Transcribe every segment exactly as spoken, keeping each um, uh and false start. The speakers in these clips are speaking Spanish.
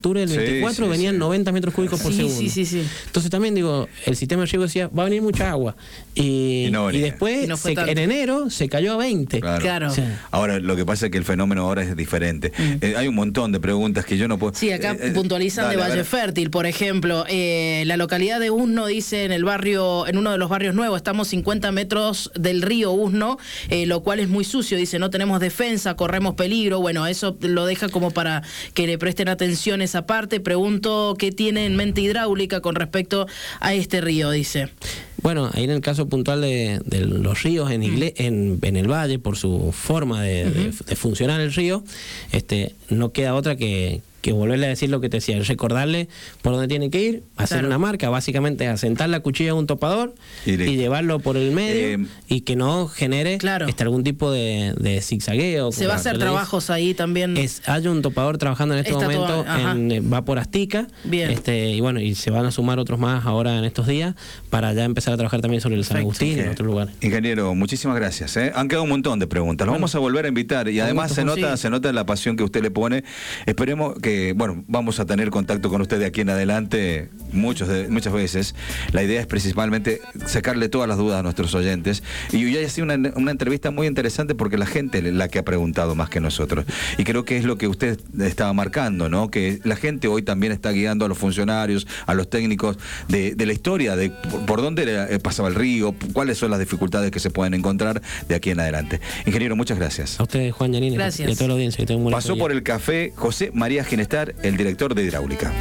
octubre del veinticuatro sí, sí, venían sí. noventa metros cúbicos por sí, segundo. Sí, sí, sí. Entonces también digo, el sistema de riego decía, va a venir mucha agua. Y, y, no y después, y no se, en enero, se cayó a veinte. Claro. claro. O sea, ahora, lo que pasa es que el fenómeno ahora es diferente. Mm. Eh, hay un montón de preguntas que yo no puedo... Sí, acá eh, puntualizan dale, de Valle Fértil, por ejemplo. Eh, la localidad de Usno dice en el barrio, en uno de los barrios nuevos, estamos cincuenta metros del río Usno, eh, lo cual es muy sucio. Dice, no tenemos defensa, corremos peligro. Bueno, eso lo deja como para que le presten atención esa parte. Pregunto qué tiene en mente Hidráulica con respecto a este río, dice. Bueno, ahí en el caso puntual de, de los ríos en, Igle mm. en, en el valle, por su forma de, uh-huh. de, de funcionar el río, este, no queda otra que, que volverle a decir lo que te decía, recordarle por dónde tiene que ir, hacer claro. una marca, básicamente asentar la cuchilla en un topador y, y llevarlo por el medio eh, y que no genere claro. este, algún tipo de, de zigzagueo. Se va a hacer trabajos dice. ahí también. Es, hay un topador trabajando en este Está momento, todo, en, va por Astica, Bien. Este, y bueno, y se van a sumar otros más ahora en estos días para ya empezar a trabajar también sobre el Perfecto. San Agustín y en otros lugares. Ingeniero, muchísimas gracias. ¿eh? Han quedado un montón de preguntas, los bueno, vamos a volver a invitar y además se nota, se nota la pasión que usted le pone. Esperemos que, bueno, vamos a tener contacto con usted de aquí en adelante muchos de, muchas veces. La idea es principalmente sacarle todas las dudas a nuestros oyentes y hoy ha sido una, una entrevista muy interesante porque la gente es la que ha preguntado más que nosotros y creo que es lo que usted estaba marcando, ¿no? Que la gente hoy también está guiando a los funcionarios, a los técnicos de, de la historia, de por, por dónde pasaba el río, cuáles son las dificultades que se pueden encontrar de aquí en adelante. Ingeniero, muchas gracias. A ustedes, Juan Yanini, gracias. Y a toda la audiencia. Que un Pasó día. por el café José María Ginestar, el director de Hidráulica.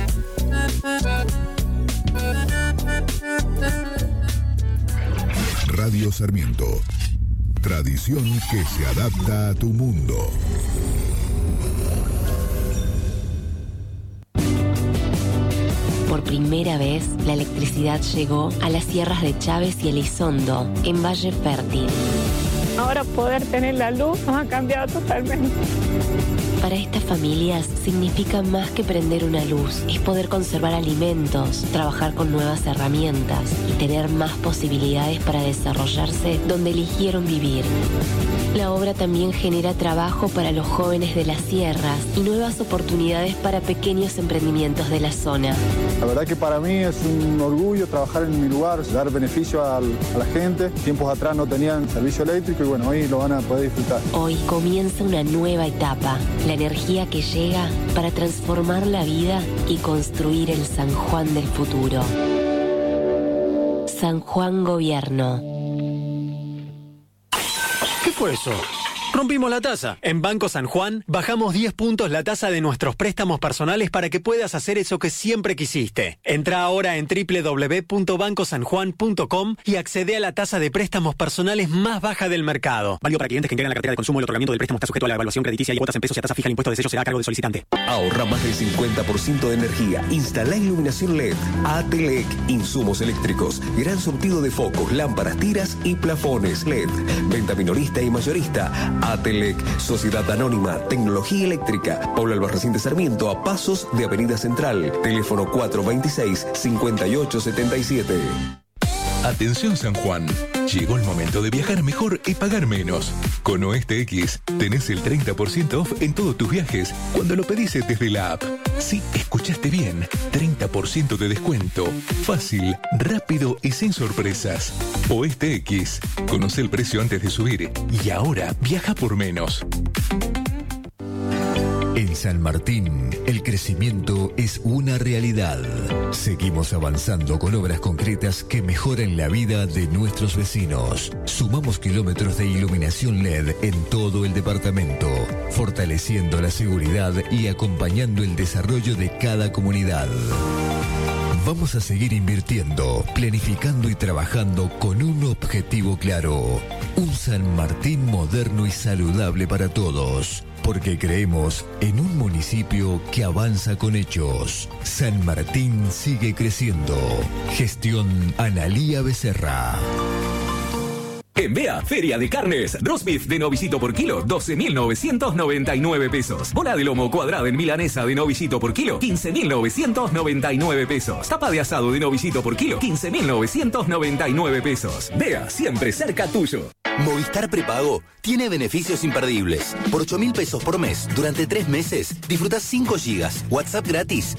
Radio Sarmiento. Tradición que se adapta a tu mundo. Por primera vez, la electricidad llegó a las sierras de Chávez y Elizondo, en Valle Fértil. Ahora poder tener la luz nos ha cambiado totalmente. Para estas familias significa más que prender una luz, es poder conservar alimentos, trabajar con nuevas herramientas y tener más posibilidades para desarrollarse donde eligieron vivir. La obra también genera trabajo para los jóvenes de las sierras y nuevas oportunidades para pequeños emprendimientos de la zona. La verdad que para mí es un orgullo trabajar en mi lugar, dar beneficio al, a la gente. Tiempos atrás no tenían servicio eléctrico y bueno, hoy lo van a poder disfrutar. Hoy comienza una nueva etapa, la energía que llega para transformar la vida y construir el San Juan del futuro. San Juan Gobierno. ¿Qué fue eso? Rompimos la tasa. En Banco San Juan bajamos diez puntos la tasa de nuestros préstamos personales para que puedas hacer eso que siempre quisiste. Entra ahora en doble u doble u doble u punto banco san juan punto com y accede a la tasa de préstamos personales más baja del mercado. Válido para clientes que integran la cartera de consumo. El otorgamiento del préstamo está sujeto a la evaluación crediticia y cuotas en pesos y a tasa fija. El impuesto de sello será a cargo del solicitante. Ahorra más del cincuenta por ciento de energía. Instala iluminación L E D. Atelec. Insumos eléctricos. Gran surtido de focos, lámparas, tiras y plafones L E D. Venta minorista y mayorista. Atelec, Sociedad Anónima, Tecnología Eléctrica, Pablo Albarracín de Sarmiento, a pasos de Avenida Central. Teléfono cuatro veintiséis, cincuenta y ocho setenta y siete. Atención San Juan, llegó el momento de viajar mejor y pagar menos. Con Oeste X tenés el treinta por ciento off en todos tus viajes cuando lo pedís desde la app. Sí, escuchaste bien, treinta por ciento de descuento. Fácil, rápido y sin sorpresas. Oeste X, conoce el precio antes de subir y ahora viaja por menos. En San Martín, el crecimiento es una realidad. Seguimos avanzando con obras concretas que mejoran la vida de nuestros vecinos. Sumamos kilómetros de iluminación L E D en todo el departamento, fortaleciendo la seguridad y acompañando el desarrollo de cada comunidad. Vamos a seguir invirtiendo, planificando y trabajando con un objetivo claro. Un San Martín moderno y saludable para todos. Porque creemos en un municipio que avanza con hechos. San Martín sigue creciendo. Gestión Analía Becerra. En Bea, Feria de Carnes, roast beef de novillito por kilo, doce mil novecientos noventa y nueve pesos. Bola de lomo cuadrada en milanesa de novillito por kilo, quince mil novecientos noventa y nueve pesos. Tapa de asado de novillito por kilo, quince mil novecientos noventa y nueve pesos. Bea, siempre cerca tuyo. Movistar Prepago tiene beneficios imperdibles. Por ocho mil pesos por mes, durante tres meses, disfrutás cinco gigas, WhatsApp gratis